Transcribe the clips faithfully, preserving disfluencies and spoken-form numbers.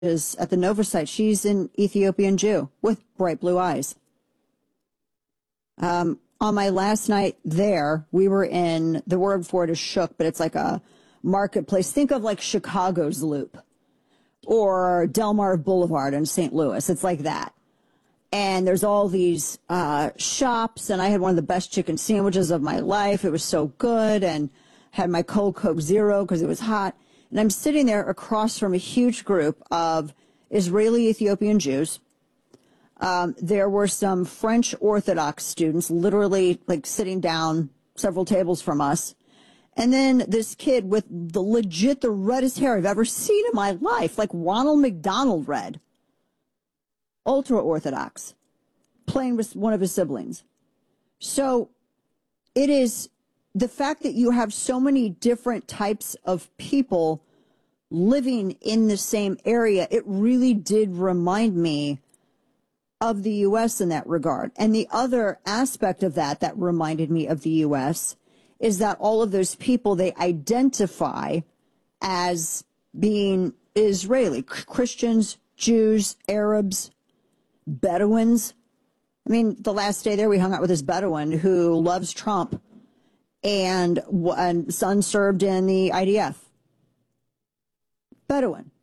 is at the Nova site. She's an Ethiopian Jew with bright blue eyes. Um, on my last night there, we were in, the word for it is shook, but it's like a marketplace. Think of like Chicago's Loop or Delmar Boulevard in Saint Louis. It's like that. And there's all these uh, shops, and I had one of the best chicken sandwiches of my life. It was so good, and had my cold Coke Zero because it was hot. And I'm sitting there across from a huge group of Israeli Ethiopian Jews. Um, there were some French Orthodox students literally like sitting down several tables from us. And then this kid with the legit, the reddest hair I've ever seen in my life, like Ronald McDonald red. Ultra-Orthodox, playing with one of his siblings. So it is the fact that you have so many different types of people living in the same area. It really did remind me of the U S in that regard. And the other aspect of that that reminded me of the U S is that all of those people, they identify as being Israeli, Christians, Jews, Arabs, Bedouins. I mean, the last day there, we hung out with this Bedouin who loves Trump and, and son served in the I D F. Bedouin.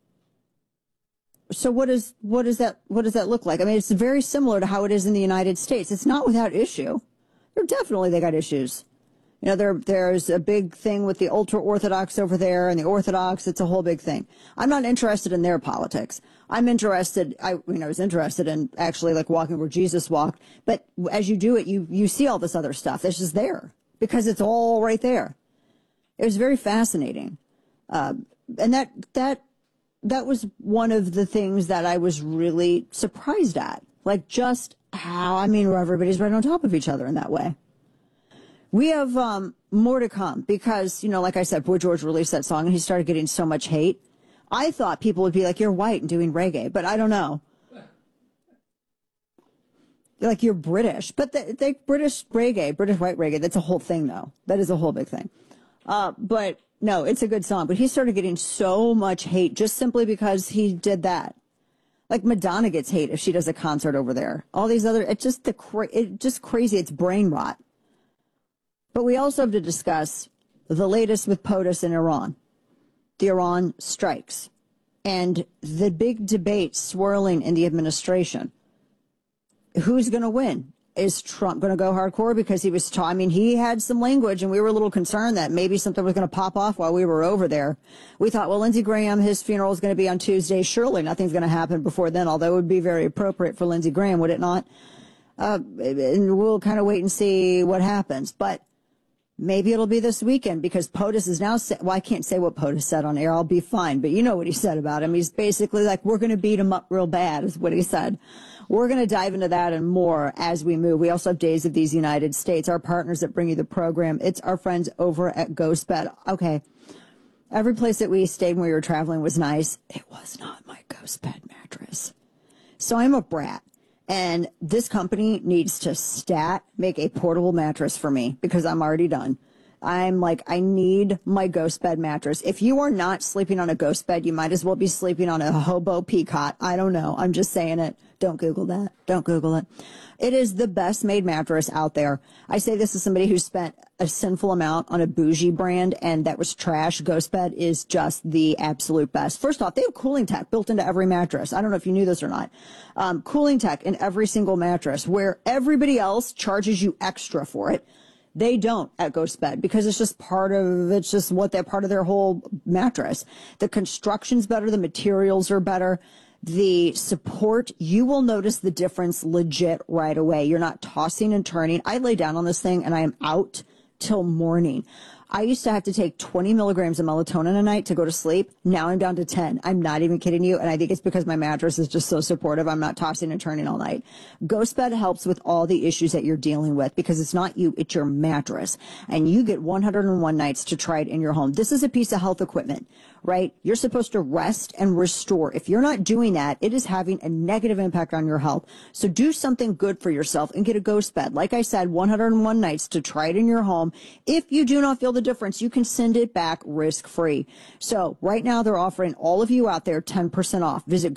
So what is, what does that, what does that look like? I mean, it's very similar to how it is in the United States. It's not without issue. They're definitely, they got issues. You know, there, there's a big thing with the ultra-Orthodox over there and the Orthodox. It's a whole big thing. I'm not interested in their politics. I'm interested, I, you know, I was interested in actually like walking where Jesus walked. But as you do it, you, you see all this other stuff that's just there because it's all right there. It was very fascinating. Uh, and that, that, that was one of the things that I was really surprised at. Like just how, I mean, everybody's right on top of each other in that way. We have um, more to come because, you know, like I said, Boy George released that song and he started getting so much hate. I thought people would be like, you're white and doing reggae, but I don't know. Like, you're British. But the, the British reggae, British white reggae, that's a whole thing, though. That is a whole big thing. Uh, but, no, it's a good song. But he started getting so much hate just simply because he did that. Like, Madonna gets hate if she does a concert over there. All these other, it's just, the cra- it's just crazy. It's brain rot. But we also have to discuss the latest with POTUS in Iran, the Iran strikes, and the big debate swirling in the administration. Who's going to win? Is Trump going to go hardcore because he was, ta- I mean, he had some language and we were a little concerned that maybe something was going to pop off while we were over there. We thought, well, Lindsey Graham, his funeral is going to be on Tuesday. Surely nothing's going to happen before then, although it would be very appropriate for Lindsey Graham, would it not? Uh, and we'll kind of wait and see what happens. But maybe it'll be this weekend because POTUS is now, sa- well, I can't say what POTUS said on air. I'll be fine. But you know what he said about him. He's basically like, we're going to beat him up real bad is what he said. We're going to dive into that and more as we move. We also have Days of These United States, our partners that bring you the program. It's our friends over at GhostBed. Okay. Every place that we stayed when we were traveling was nice. It was not my GhostBed mattress. So I'm a brat. And this company needs to stat make a portable mattress for me because I'm already done. I'm like, I need my GhostBed mattress. If you are not sleeping on a GhostBed, you might as well be sleeping on a hobo peacocot. I don't know. I'm just saying it. Don't Google that. Don't Google it. It is the best made mattress out there. I say this as somebody who spent a sinful amount on a bougie brand and that was trash. GhostBed is just the absolute best. First off, they have cooling tech built into every mattress. I don't know if you knew this or not. Um, cooling tech in every single mattress where everybody else charges you extra for it. They don't at GhostBed because it's just part of, it's just what they're part of their whole mattress. The construction's better. The materials are better. The support, you will notice the difference legit right away. You're not tossing and turning. I lay down on this thing and I am out till morning. I used to have to take twenty milligrams of melatonin a night to go to sleep. Now I'm down to ten. I'm not even kidding you. And I think it's because my mattress is just so supportive. I'm not tossing and turning all night. GhostBed helps with all the issues that you're dealing with because it's not you, it's your mattress. And you get one hundred one nights to try it in your home. This is a piece of health equipment, right? You're supposed to rest and restore. If you're not doing that, it is having a negative impact on your health. So do something good for yourself and get a GhostBed. Like I said, one hundred one nights to try it in your home. If you do not feel the the difference. You can send it back risk-free. So right now they're offering all of you out there ten percent off. Visit